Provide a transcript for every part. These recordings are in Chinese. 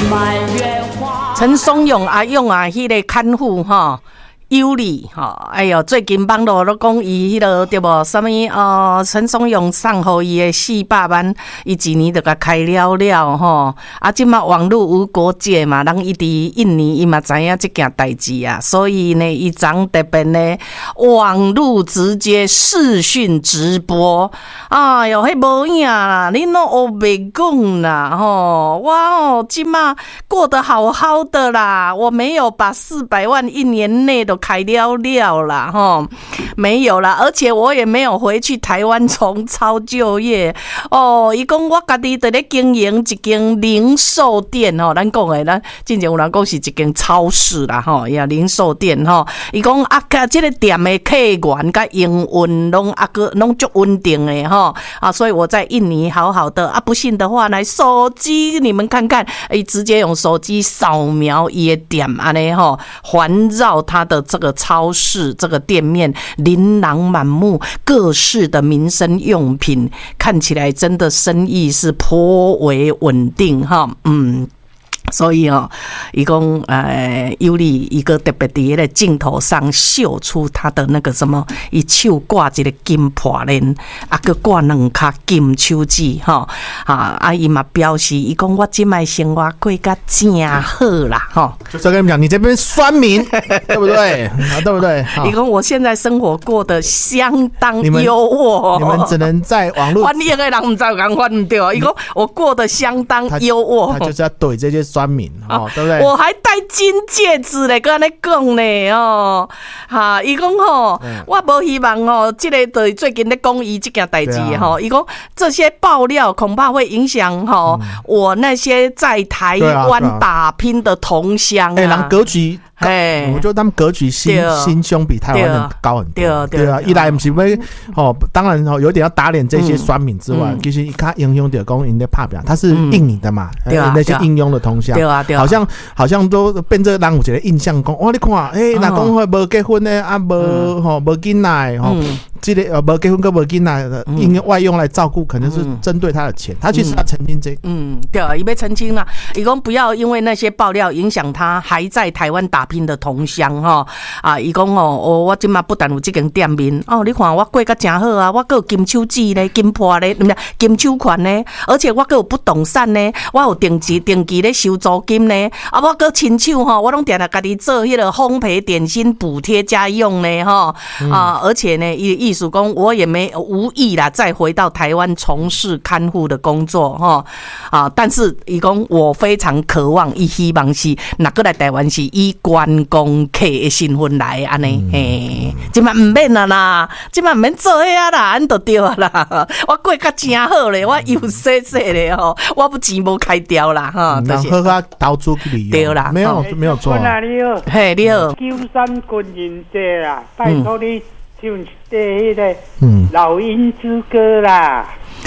陈松勇阿勇啊，迄个看护哈。尤里哈，哎呦，最近网络都讲伊迄个对无？什么陈松勇送互伊的400万，伊一年就甲开了了吼。啊，即马网络无国界嘛，人伊伫印尼伊嘛知影即件代志啊，所以呢，伊昨特别呢网络直接视讯直播。哎呦，迄无影啦，恁拢学袂讲啦吼。我即马过得好好的啦，我没有把400万一年内都开了了啦齁，没有啦，而且我也没有回去台湾重操旧业哦。伊讲我家己在咧经营一间零售店吼，咱讲的咱之前有人讲是一间超市啦齁，呀零售店齁。伊讲啊，这个店的客源甲营运拢足稳定的齁啊，所以我在印尼好好的啊，不信的话来手机你们看看，直接用手机扫描伊的店安尼齁，环绕它的这个超市这个店面琳琅满目，各式的民生用品，看起来真的生意是颇为稳定哈，所以伊讲尤里一个特别在那个镜头上秀出他的那个什么，伊手挂一个金破链，啊，佮挂2卡金手指哈啊，伊嘛表示，伊讲我即摆生活过得真好啦哈。 就是跟你们讲，你这边酸民对不对？对不对？ 伊讲我现在生活过得相当优渥， 你们只能在网络翻译的人唔知有讲翻唔对，伊讲我过得相当优渥， 他就是要怼这些酸民对不对？ 我还戴金戒指嘞，跟安尼讲呢哈，伊讲我无希望这个对最近咧讲伊这件代志伊讲这些爆料恐怕会影响我那些在台湾打拼的同乡人格局。我觉得他们格局心胸比台湾人高很多，对啊，一来不是为当然有点要打脸这些酸民之外，其实他影响到讲因在拍表，他是印尼的嘛，那些应用的同乡，好像都变这人有一个印象讲，哇，你看，那讲会无结婚呢，啊，无囡仔这个无结婚跟无囡仔的应外用来照顾，可能是针对他的钱，他其实他澄清这， 对啊，伊要澄清啦，伊讲不要因为那些爆料影响他还在台湾打拼的同乡啊，伊讲我今嘛不但有这间店面你看我过得真好啊，我还有金手指呢，金破呢，金手环呢，而且我还有不动产呢，我有定期咧收租金呢，啊，我还亲手我拢定定家己做迄个烘焙点心补贴家用呢啊，而且呢，意思讲我也无意啦，再回到台湾从事看护的工作但是伊讲我非常渴望，伊希望是若过来台湾是以观光客的身份来安尼，即嘛唔免啦，即嘛唔免做遐啦，安就对啦。我过得真好咧，我又细细咧我不钱无开掉啦好好投资去旅游， 对啦， 没有错。 你好，嘿，你好。 9山军人节啦，拜托你唱迄个老鹰之歌啦。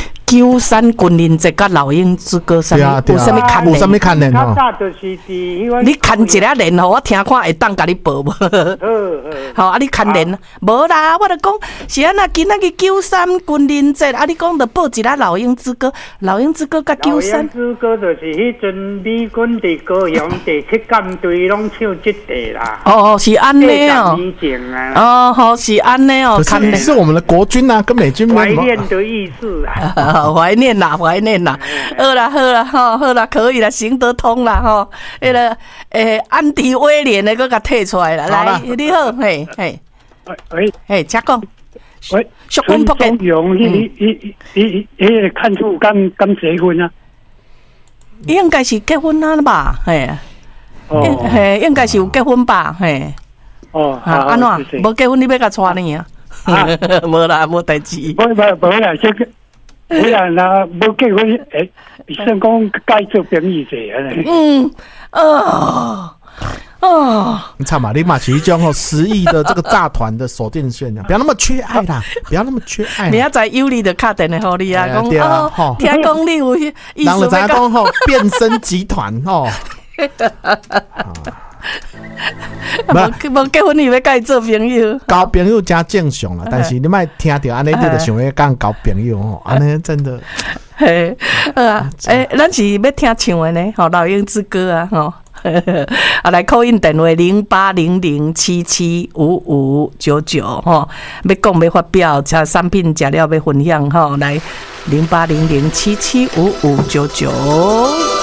9山军人节甲老鹰之歌有啥物牵连？ 有啥物牵连你牵一下连我听看会当甲你报无？好啊，你牵连无啦？我就讲是安那今仔日9山军人节啊，你讲着报一下老鹰之歌，老鹰之歌甲9山。 老鹰之歌就是迄阵美军伫高雄第7舰队拢唱这个啦。 是安尼是安尼是我们的国军啊，跟美军怀念的意思啊。 怀念啦，好啦，可以啦，行得通啦迄个安迪威廉的，佮甲摕出来啦。来，你好，嘿，请讲。 喂，陈松勇，看出刚结婚啊？ 应该是结婚啊吧？应该是有结婚吧？安怎？无结婚你要甲娶你啊？无啦，无代志。 无啦，这个。有人啊，无结婚，算讲该做朋友者你唱嘛，你嘛是一种10亿的这个炸团的手电炫耀，不要那么缺爱啦，不要那么缺爱。 明仔载有你就打电话给你啊，讲听讲你有意思要讲变身集团无结婚你要甲伊做朋友， 交朋友真正常啦。但是你莫听到安尼，你就想要讲交朋友安尼真的。 嘿，咱是要听唱的呢，老鹰之歌啊，啊，来call in电话0800775599吼，要讲要发表，吃产品食了要分享吼，来0800775599。